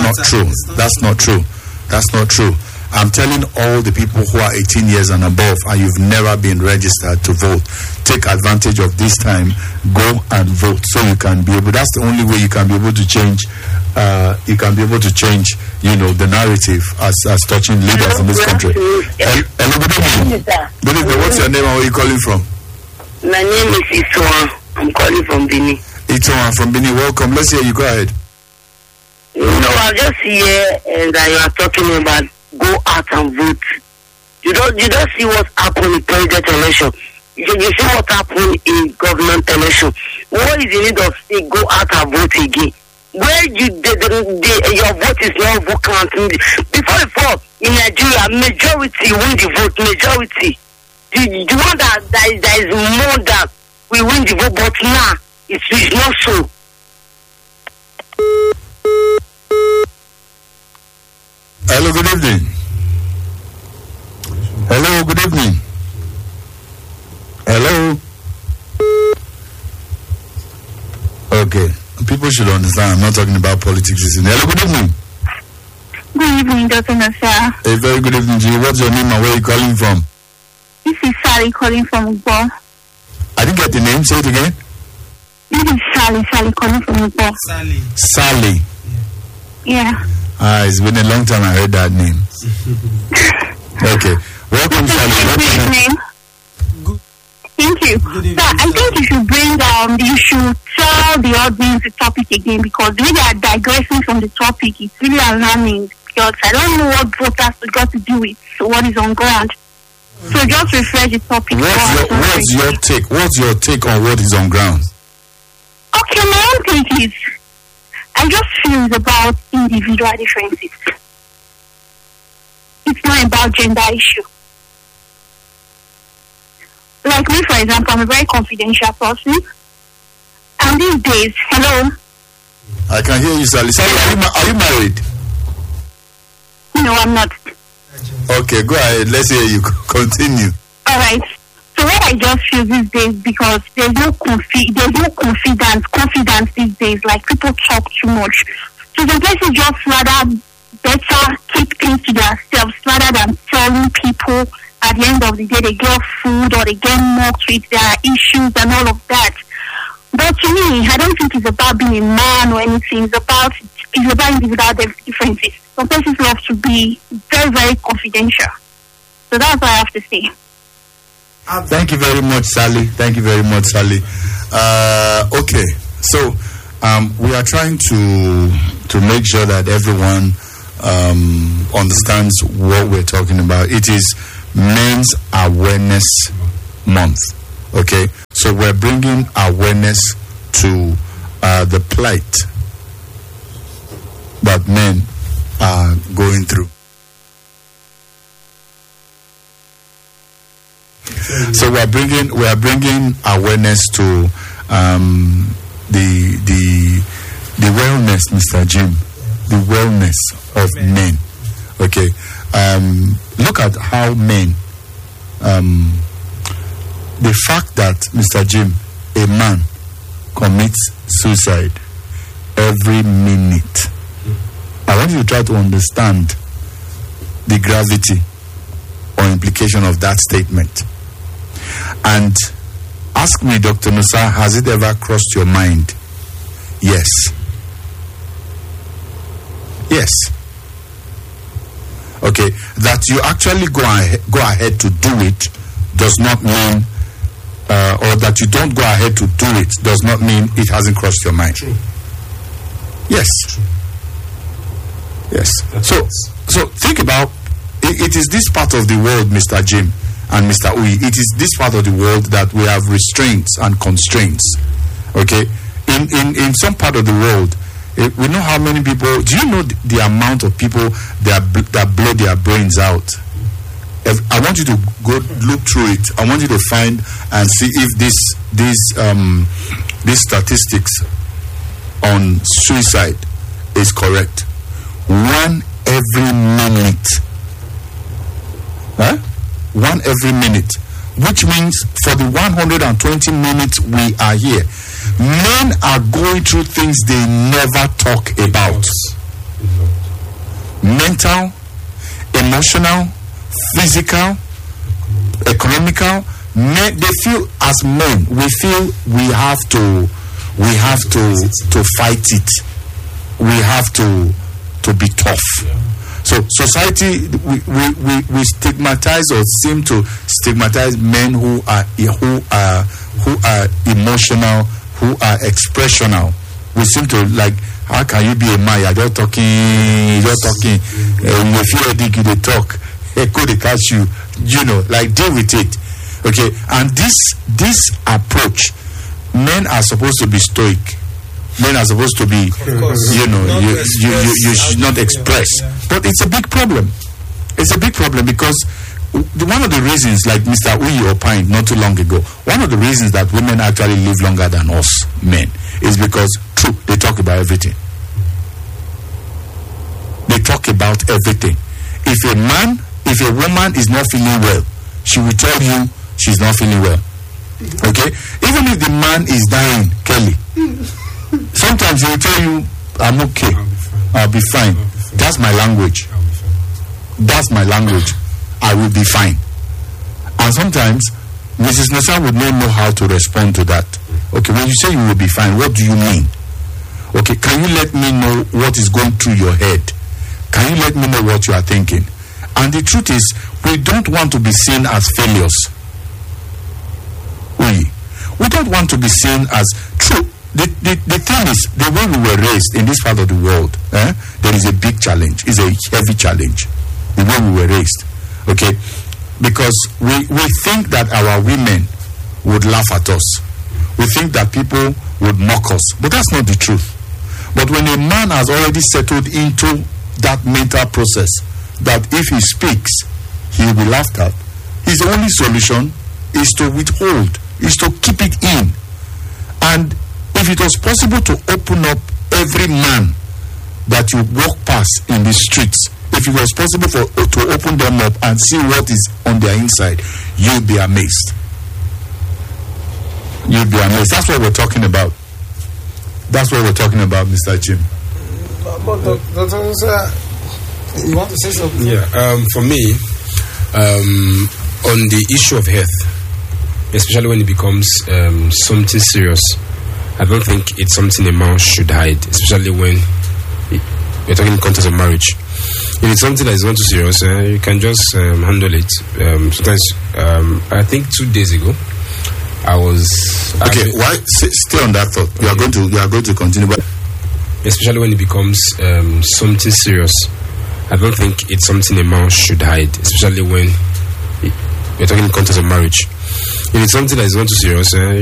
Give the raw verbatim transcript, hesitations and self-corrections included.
not true. That's not true. That's not true. I'm telling all the people who are eighteen years and above and you've never been registered to vote, take advantage of this time, go and vote so you can be able, that's the only way you can be able to change, uh, you can be able to change, you know, the narrative as, as touching leaders in this country. Hello, good evening. Good evening. What's your name and where are you calling from? My name is Itoan. I'm calling from Benin. Itoan from Benin. Welcome. Let's hear you. Go ahead. You know, I just hear uh, that you are talking about go out and vote. You don't you don't see what happened in president election. You, you see what happened in government election. What is the need of say go out and vote again? Where you the, the, the, your vote is not vote counting. Before before in Nigeria, majority win the vote. Majority. The, the one that, that, is, that is more than we win the vote, but now it's, it's not so. Hello, good evening. Hello, good evening. Hello. Okay, people should understand I'm not talking about politics. Hello, good evening. Good evening, Doctor Nasa. A very good evening to you. What's your name and where are you calling from? This is Sally calling from Ugbo. I didn't get the name. Say it again. This is Sally, Sally calling from Ugbo. Sally. Sally. Yeah. Ah, it's been a long time I heard that name. Okay. Welcome, Sally. What's your name? Good. Thank you. So I think you should bring um you should tell the audience the topic again because we are digressing from the topic. It's really alarming because I don't know what voters got to do with what is on ground. So just refresh the topic. What's your, what's your take? What's your take on what is on ground? Okay, my own take is I just feel it's about individual differences. It's not about gender issue. Like me, for example, I'm a very confidential person. And these days, hello? I can hear you, Sally. Sally, are you, ma- are you married? No, I'm not. Okay, go ahead. Let's hear you. Continue. All right. So what I just feel these days, because there's no confi- there's no confidence, confidence these days. Like people talk too much. So the places just rather better keep things to themselves rather than telling people at the end of the day they get food or they get mocked with their issues and all of that. But to me, I don't think it's about being a man or anything. It's about it's about individual differences. Some places love to be very, very confidential. So that's what I have to say. Thank you very much, Sally. Thank you very much, Sally. Uh, okay, so um, we are trying to to make sure that everyone um, understands what we're talking about. It is Men's Awareness Month. Okay, so we're bringing awareness to uh, the plight that men are going through. So we are bringing we are bringing awareness to um, the the the wellness, Mister Jim, the wellness of men. Okay, um, look at how men. Um, the fact that Mister Jim, a man, commits suicide every minute. I want you to try to understand the gravity or implication of that statement. And ask me, Doctor Nusa, has it ever crossed your mind? Yes. Yes. Okay, that you actually go ahead, go ahead to do it does not mean, uh, or that you don't go ahead to do it does not mean it hasn't crossed your mind. True. Yes. True. Yes. So, so think about it, it is this part of the world, Mister Jim and Mister Uyi, it is this part of the world that we have restraints and constraints. Okay, in in in some part of the world, eh, we know how many people. Do you know the, the amount of people that that blow their brains out? If, I want you to go look through it. I want you to find and see if this these um these statistics on suicide is correct. One every minute. Huh? One every minute, which means for the one hundred twenty minutes we are here, men are going through things they never talk about. mental, emotional, physical, economical. Men, they feel as men, we feel we have to, we have to to fight it. We have to to be tough. Yeah. So society, we, we, we, we stigmatize or seem to stigmatize men who are who are who are emotional, who are expressional. We seem to like, how can you be a man? You're just talking, you're just talking. Uh, you feel like you they talk, echo they catch you. You know, like deal with it. Okay, and this this approach, men are supposed to be stoic. Men are supposed to be, you know, you, you, you, you should not express. But it's a big problem. It's a big problem because one of the reasons, like Mister Uyi opined not too long ago, one of the reasons that women actually live longer than us men is because, true, they talk about everything. They talk about everything. If a man, if a woman is not feeling well, she will tell you she's not feeling well. Okay? Even if the man is dying, Kelly, sometimes he will tell you, I'm okay. I'll be fine. I'll be fine. I'll be fine. That's my language. That's my language. I will be fine. And sometimes Missus Nosa would not know how to respond to that. Okay, when you say you will be fine, what do you mean? Okay, can you let me know what is going through your head? Can you let me know what you are thinking? And the truth is, we don't want to be seen as failures. We, we don't want to be seen as true. The, the, the thing is, the way we were raised in this part of the world, eh, there is a big challenge. It's a heavy challenge. The way we were raised. Okay? Because we, we think that our women would laugh at us. We think that people would mock us. But that's not the truth. But when a man has already settled into that mental process, that if he speaks, he will be laughed at, his only solution is to withhold, is to keep it in. And if it was possible to open up every man that you walk past in the streets, if it was possible for to open them up and see what is on their inside, you'd be amazed. You'd be amazed. That's what we're talking about. That's what we're talking about, Mister Jim. But Doctor Musa, you want to say something? Yeah. Um, for me, um, on the issue of health, especially when it becomes um, something serious, I don't think it's something a man should hide, especially when we're talking in the context of marriage. If it's something that is not too serious, uh, you can just um, handle it. Um, sometimes, um, I think two days ago, I was okay. Why stay on that thought? You okay. are going to you are going to continue, but especially when it becomes um, something serious, I don't think it's something a man should hide, especially when we're talking in the context of marriage. If it's something that is not too serious, uh,